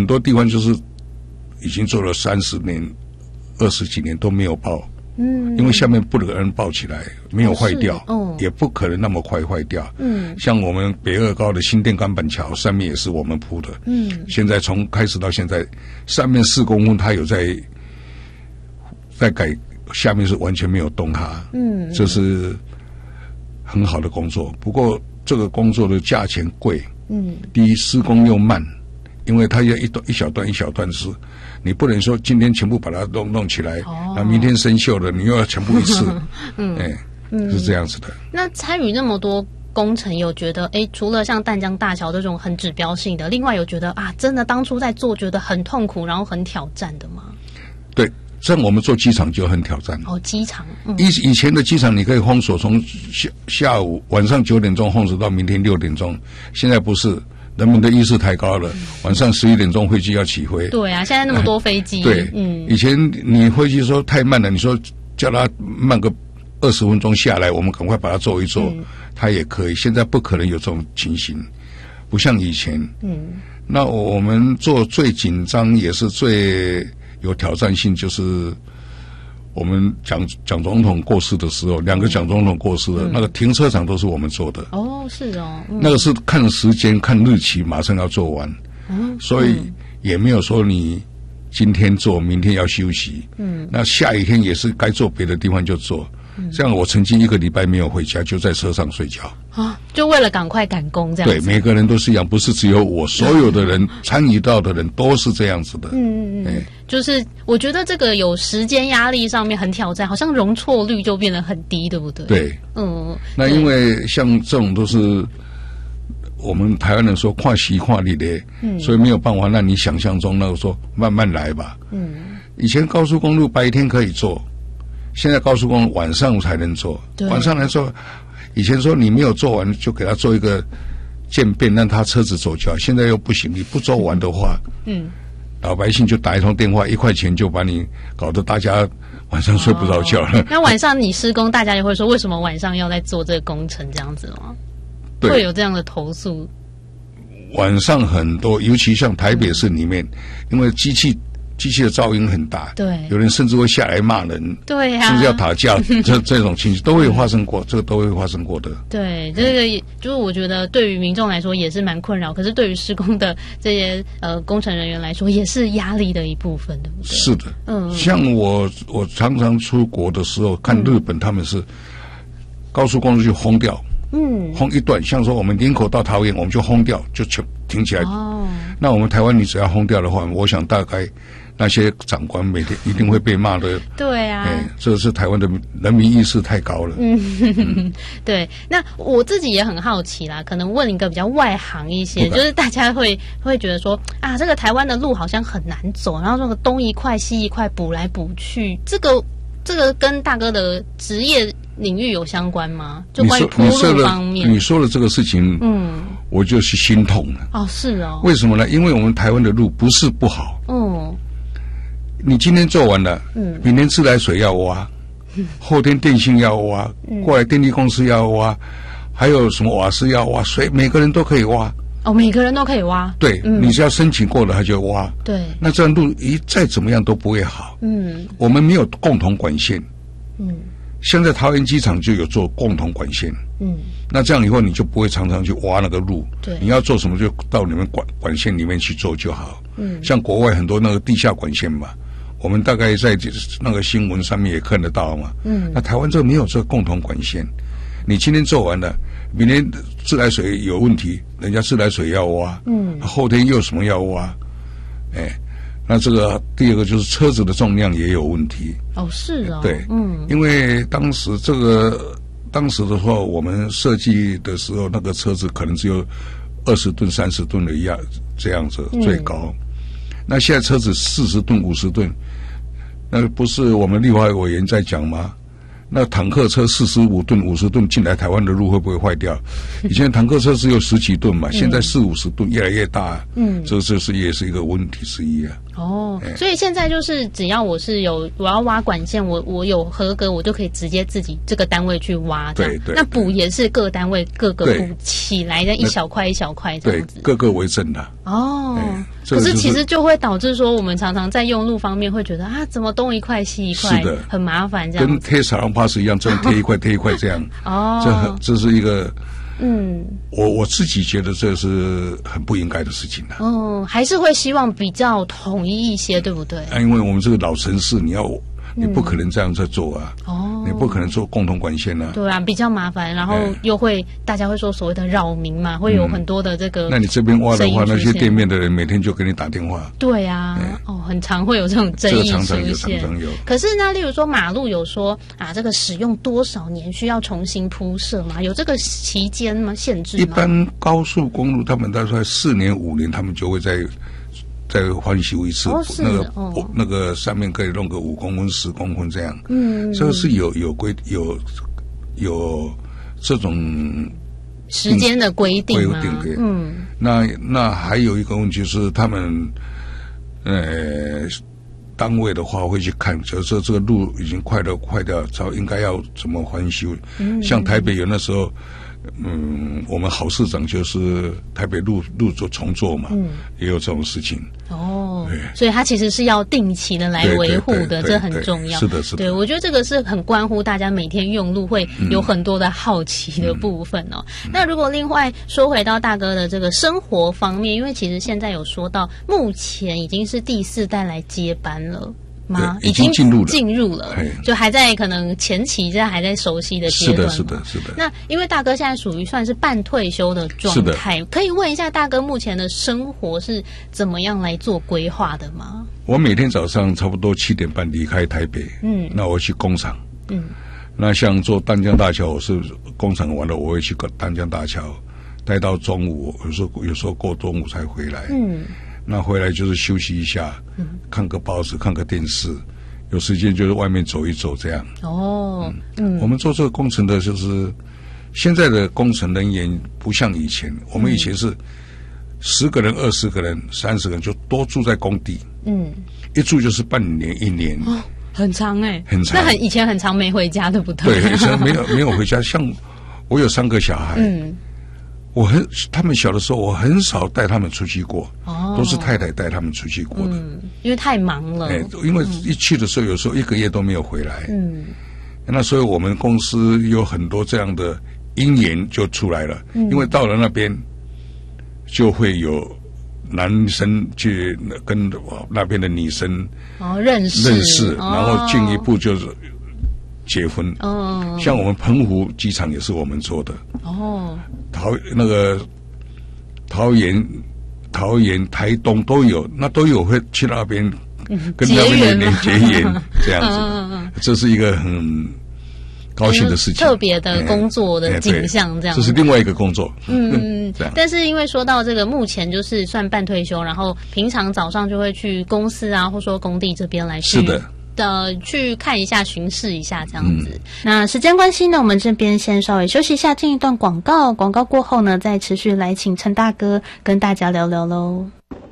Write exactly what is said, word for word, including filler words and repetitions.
多地方就是已经做了三十年、二十几年都没有爆，嗯，因为下面不能人爆起来，没有坏掉，哦，也不可能那么快坏掉，嗯，像我们北二高的新店钢板桥上面也是我们铺的，嗯，现在从开始到现在，上面四公分它有在在改，下面是完全没有动它，嗯，这是很好的工作，不过这个工作的价钱贵，嗯，第一施工又慢，因为它要一段一小段一小段是，你不能说今天全部把它弄弄起来，哦，那明天生锈了，你又要全部一次，嗯，哎，嗯，是这样子的。 那参与那么多工程，有觉得哎，除了像淡江大桥这种很指标性的，另外有觉得啊，真的当初在做觉得很痛苦，然后很挑战的吗？ 对。像我们做机场就很挑战哦，机场，嗯， 以以前的机场你可以封锁，从下下午晚上九点钟封锁到明天六点钟，现在不是，人们的意识太高了，嗯，晚上十一点钟飞机要起飞。对啊，现在那么多飞机， 呃、对，嗯，以前你飞机说太慢了，你说叫它慢个二十分钟下来，我们赶快把它做一做，嗯，它也可以。现在不可能有这种情形，不像以前，嗯，那我们做最紧张也是最有挑战性，就是我们蒋蒋总统过世的时候，两个蒋总统过世了，嗯，那个停车场都是我们做的。哦，是哦，嗯，那个是看时间、看日期，马上要做完，嗯，所以也没有说你今天做，明天要休息，嗯，那下一天也是该做别的地方就做。这样我曾经一个礼拜没有回家，就在车上睡觉啊，就为了赶快赶工这样子。 对，每个人都是一样，不是只有我，所有的人参与到的人都是这样子的。嗯嗯嗯， 就是我觉得这个有时间压力上面很挑战，好像容错率就变得很低，对不对？ 对，嗯，那因为像这种都是我们台湾人说跨习跨力的，嗯，所以没有办法让你想象中那个说慢慢来吧。嗯，以前高速公路白天可以做。现在高速公路晚上才能做，晚上来做。以前说你没有做完就给他做一个渐变，让他车子走就好。现在又不行，你不做完的话，嗯，老百姓就打一通电话，一块钱就把你搞得大家晚上睡不着觉了。 哦，那晚上你施工，大家也会说为什么晚上要在做这个工程这样子吗？对，会有这样的投诉。 晚上很多，尤其像台北市里面，嗯，因为机器。机器的噪音很大，对，有人甚至会下来骂人，对呀，甚至要打架，这这种情形都会发生过，这个都会发生过的。 对，这个也就是我觉得对于民众来说也是蛮困扰，可是对于施工的这些呃工程人员来说也是压力的一部分，对不对？ 是的，嗯，像我我常常出国的时候看日本，他们是高速公路就轰掉，嗯，轰一段，像说我们林口到桃园，我们就轰掉，就全停起来。哦，那我们台湾你只要轰掉的话，我想大概。那些长官每天一定会被骂的。 对啊， 哎，这是台湾的人民意识太高了。嗯， 嗯对。那我自己也很好奇啦，可能问一个比较外行一些，就是大家会会觉得说啊，这个台湾的路好像很难走，然后这个东一块西一块补来补去，这个这个跟大哥的职业领域有相关吗？就关于铺路方面， 你说的这个事情，嗯，我就是心痛了。 哦，是哦。 为什么呢？因为我们台湾的路不是不好，嗯。你今天做完了，嗯，明天自来水要挖，嗯，后天电信要挖，嗯，过来电力公司要挖，还有什么瓦斯要挖，水每个人都可以挖。 哦，每个人都可以挖。 对，嗯，你只要申请过了，他就挖。对，那这样路一再怎么样都不会好。嗯，我们没有共同管线。嗯，现在桃园机场就有做共同管线。嗯，那这样以后你就不会常常去挖那个路。对，你要做什么就到你们管管线里面去做就好。嗯，像国外很多那个地下管线嘛。我们大概在那个新闻上面也看得到嘛。嗯，那台湾这没有这个共同管线，你今天做完了，明天自来水有问题，人家自来水要挖，嗯，后天又有什么要挖，哎，那这个第二个就是车子的重量也有问题。 哦，是哦， 对，嗯，因为当时这个当时的话，我们设计的时候，那个车子可能只有二十吨、三十吨的压这样子最高。嗯，那现在车子四十吨、五十吨，那不是我们立法委员在讲吗？那坦克车四十五吨、五十吨进来台湾的路会不会坏掉？以前坦克车只有十几吨嘛，现在四五十吨，越来越大。嗯，这这是也是一个问题之一啊。 哦，欸，所以现在就是只要我是有我要挖管线，我我有合格，我就可以直接自己这个单位去挖。对对。那补也是各单位各个补起来的一小块一小块这样子。 对，各个为政的。 哦，欸， 可是其实就会导致说，我们常常在用路方面会觉得啊，怎么东一块西一块， 是的， 很麻烦这样。 跟贴小狼 pass 一样，这样贴一块贴一块这样。哦，这这是一个，嗯，我我自己觉得这是很不应该的事情啊。 哦，还是会希望比较统一一些，对不对？ 啊，因为我们这个老城市，你要。你不可能这样在做啊！哦，你不可能做共同管线啊！ 对啊，比较麻烦，然后又会、哎、大家会说所谓的扰民嘛，会有很多的这个、嗯。 那你这边挖的话，那些店面的人每天就给你打电话。 对啊，哎、哦，很常会有这种争议出现。 这个常常有，常常有。 可是呢，例如说马路有说啊，这个使用多少年需要重新铺设吗？有这个期间吗？限制吗？ 一般高速公路他们大概四年、五年，他们就会在。再翻修一次，哦、那个、哦、那个上面可以弄个五公分、十公分这样。嗯，这个是有有规有有这种时间的规定吗？ 规定的。嗯，那那还有一个问题是，他们呃单位的话会去看，就是说这个路已经坏了坏掉，早应该要怎么翻修。嗯，像台北有那时候。嗯，我们郝市长就是台北路路做重做嘛，嗯，也有这种事情。哦， 所以他其实是要定期的来维护的，这很重要。 是的，是的。 对，我觉得这个是很关乎大家每天用路会有很多的好奇的部分哦。嗯、那如果另外说回到大哥的这个生活方面，因为其实现在有说到，目前已经是第四代来接班了。吗？ 已经进入了， 进入了，就还在可能前期，现在还在熟悉的阶段。 是的，是的，是的。 那因为大哥现在属于算是半退休的状态，可以问一下大哥目前的生活是怎么样来做规划的吗？ 我每天早上差不多七点半离开台北，嗯，那我去工厂，嗯，那像做淡江大桥，我是工厂完了，我会去淡江大桥，待到中午，有时候有时候过中午才回来，嗯。那回来就是休息一下，嗯、看个报纸，看个电视，有时间就是外面走一走这样。哦，嗯，我们做这个工程的，就是现在的工程人员不像以前，我们以前是十个人、二十个人、三十个人就多住在工地，嗯，一住就是半年、一年， 哦，很长哎、欸， 很长。 那很以前很长没回家，对不对？ 对，以前没有没有回家。像我有三个小孩，嗯。我很，他们小的时候，我很少带他们出去过，哦，都是太太带他们出去过的， 嗯，因为太忙了， 哎，因为一去的时候，有时候一个月都没有回来，嗯，那所以我们公司有很多这样的姻缘就出来了，嗯，因为到了那边，就会有男生去跟那边的女生哦认识认识，哦，然后进一步就是。结婚哦，像我们澎湖机场也是我们做的哦，桃那个桃园、桃园、台东都有，那都有会去那边跟那边的人结缘这样子，嗯，这是一个很高兴的事情， 特别的工作的景象，这样， 这是另外一个工作， 嗯，这样。但是因为说到这个，目前就是算半退休，然后平常早上就会去公司啊，或说工地这边来去， 是的。 的去看一下巡视一下这样子，嗯，那时间关系呢，我们这边先稍微休息一下，进一段广告，广告过后呢再持续来请陈大哥跟大家聊聊咯。